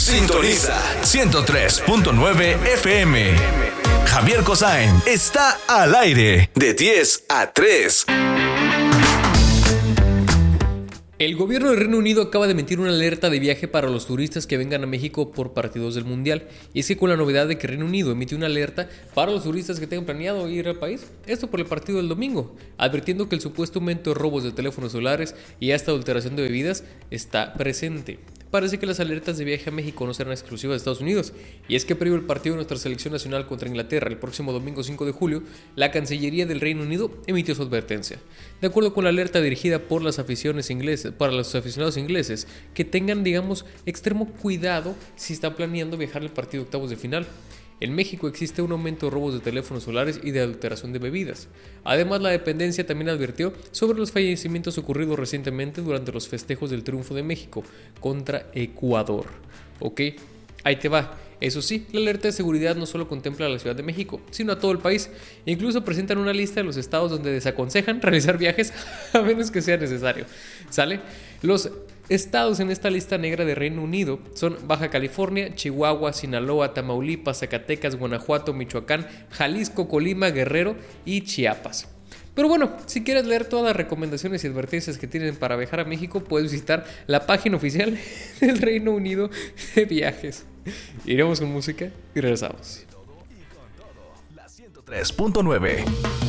Sintoniza 103.9 FM. Javier Cosain está al aire de 10 a 3. El gobierno del Reino Unido acaba de emitir una alerta de viaje para los turistas que vengan a México por partidos del Mundial. Y es que con la novedad de que Reino Unido emitió una alerta para los turistas que tengan planeado ir al país, esto por el partido del domingo, advirtiendo que el supuesto aumento de robos de teléfonos celulares y hasta adulteración de bebidas está presente. Parece que las alertas de viaje a México no serán exclusivas de Estados Unidos, y es que previo al partido de nuestra selección nacional contra Inglaterra el próximo domingo 5 de julio, la Cancillería del Reino Unido emitió su advertencia. De acuerdo con la alerta dirigida por las aficiones ingleses, para los aficionados ingleses, que tengan, extremo cuidado si están planeando viajar al partido de octavos de final. En México existe un aumento de robos de teléfonos celulares y de adulteración de bebidas. Además, la dependencia también advirtió sobre los fallecimientos ocurridos recientemente durante los festejos del triunfo de México contra Ecuador. Ok, ahí te va. Eso sí, la alerta de seguridad no solo contempla a la Ciudad de México, sino a todo el país. E incluso presentan una lista de los estados donde desaconsejan realizar viajes a menos que sea necesario. ¿Sale? Los estados en esta lista negra de Reino Unido son Baja California, Chihuahua, Sinaloa, Tamaulipas, Zacatecas, Guanajuato, Michoacán, Jalisco, Colima, Guerrero y Chiapas. Pero bueno, si quieres leer todas las recomendaciones y advertencias que tienen para viajar a México, puedes visitar la página oficial del Reino Unido de viajes. Iremos con música y regresamos. La 103.9.